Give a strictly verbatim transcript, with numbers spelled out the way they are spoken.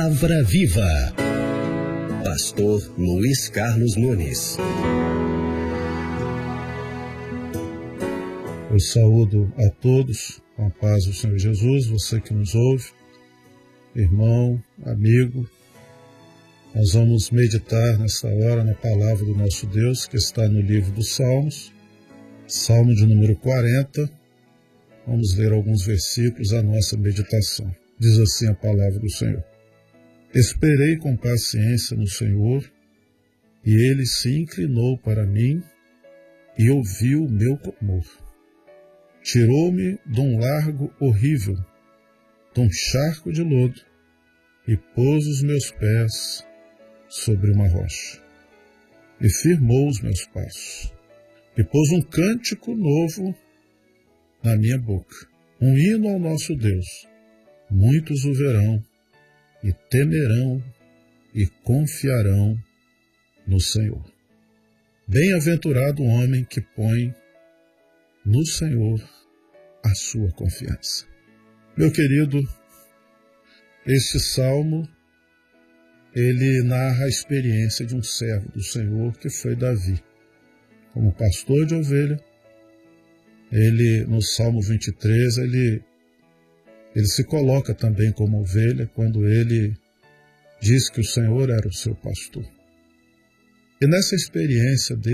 Palavra Viva. Pastor Luiz Carlos Nunes. Eu saúdo a todos com a paz do Senhor Jesus, você que nos ouve, irmão, amigo. Nós vamos meditar nessa hora na palavra do nosso Deus, que está no livro dos Salmos, Salmo de número quarenta. Vamos ler alguns versículos da nossa meditação. Diz assim a palavra do Senhor: Esperei com paciência no Senhor, e Ele se inclinou para mim e ouviu o meu clamor. Tirou-me de um largo horrível, de um charco de lodo, e pôs os meus pés sobre uma rocha. E firmou os meus passos, e pôs um cântico novo na minha boca, um hino ao nosso Deus. Muitos o verão, e temerão, e confiarão no Senhor. Bem-aventurado o homem que põe no Senhor a sua confiança. Meu querido, este salmo, ele narra a experiência de um servo do Senhor que foi Davi. Como pastor de ovelha, ele, no Salmo vinte e três, ele, ele se coloca também como ovelha quando ele diz que o Senhor era o seu pastor. E nessa experiência dele,